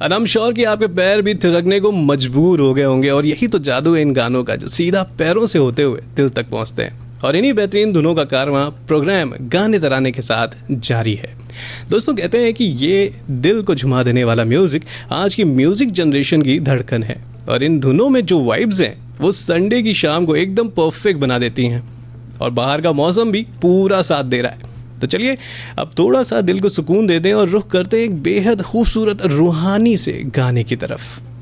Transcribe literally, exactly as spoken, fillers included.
And I am sure कि आपके पैर भी थिरकने को मजबूर हो गए होंगे, और यही तो जादू है इन गानों का, जो सीधा पैरों से होते हुए दिल तक पहुंचते हैं। और इन्हीं बेहतरीन धुनों का कारवां प्रोग्राम गाने तराने के साथ जारी है। दोस्तों, कहते हैं कि ये दिल को झुमा देने वाला म्यूजिक आज की म्यूजिक जनरेशन की धड़कन है, और इन धुनों में जो वाइब्स हैं वो संडे की शाम को एकदम परफेक्ट बना देती हैं, और बाहर का मौसम भी पूरा साथ दे रहा है। तो चलिए अब थोड़ा सा दिल को सुकून दे दें और रुख करते हैं एक बेहद खूबसूरत रूहानी से गाने की तरफ।